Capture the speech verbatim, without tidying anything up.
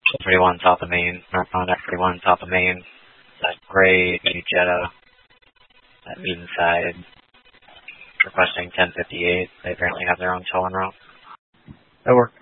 thirty-one top of Main, northbound F thirty-one top of Main. That gray Jetta, that Eden side, requesting ten fifty-eight. They apparently have their own tow en route. That worked.